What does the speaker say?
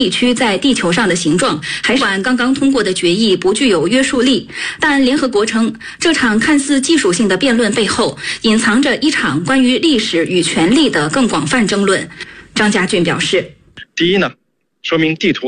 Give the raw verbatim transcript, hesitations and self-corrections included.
地区在地球上的形状，还是刚刚通过的决议不具有约束力。但联合国称，这场看似技术性的辩论背后，隐藏着一场关于历史与权力的更广泛争论。张家俊表示， 第一呢，说明地图